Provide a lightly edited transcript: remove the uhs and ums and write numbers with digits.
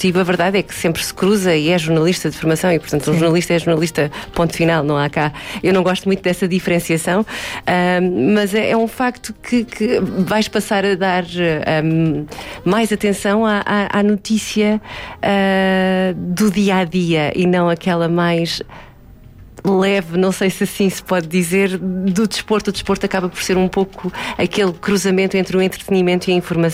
desportivo, a verdade é que sempre se cruza e é jornalista de formação e, portanto, um jornalista é jornalista, ponto final, não há cá. Eu não gosto muito dessa diferenciação, mas é um facto que vais passar a dar mais atenção à notícia do dia-a-dia e não aquela mais leve, não sei se assim se pode dizer, do desporto. O desporto acaba por ser um pouco aquele cruzamento entre o entretenimento e a informação.